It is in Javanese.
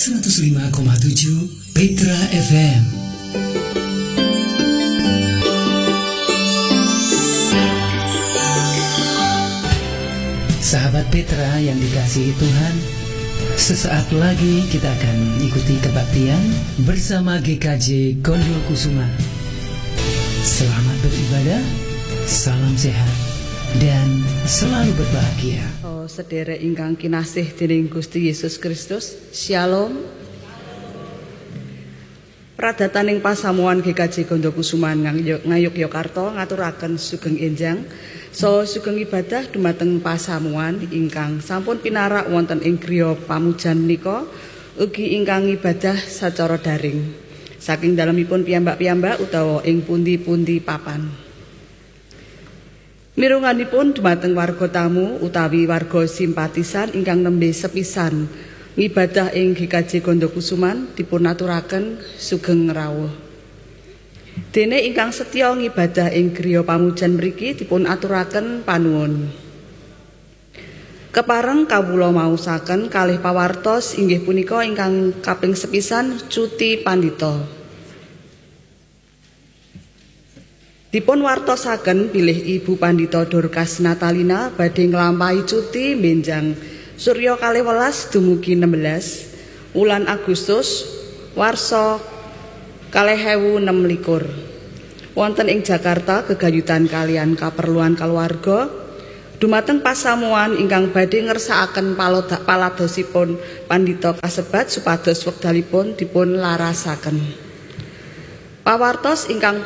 105,7 Petra FM. Sahabat Petra yang dikasihi Tuhan, sesaat lagi kita akan ikuti kebaktian bersama GKJ Gondokusuma. Selamat beribadah, salam sehat, dan selalu berbahagia. Sedherek ingkang kinasih dening Gusti Yesus Kristus, Shalom. Pradataning pasamuan GKJ Gondokusuma Ngayogyakarta ngaturaken sugeng enjang sugeng ibadah dumateng pasamuan ingkang sampun pinarak wonten ing griya pamujan menika, ugi ingkang ibadah sacara daring saking dalemipun piyambak-piyambak utawa ing pundi-pundi papan. Mirunganipun dumateng warga tamu utawi warga simpatisan ingkang nembe sepisan ngibadah ing GKJ Gondokusuman dipun aturaken sugeng rawuh. Dene ingkang setya ngibadah ing griya pamujan mriki dipun aturaken panuwun. Kepareng kawula maosaken kalih pawartos inggih punika ingkang kaping sepisan cuti pandhita. Dipun wartosaken bilih Ibu Pandhita Dorcas Natalina badhe nglampahi cuti benjang Surya 12 dumugi 16 wulan Agustus warsa 2026 wonten ing Jakarta gegayutan kalian kaperluan keluarga dumateng pasamuan ingkang badhe ngersakaken paladosipun pandhita kasebat supados wekdalipun dipun larasaken. Pawartos ingkang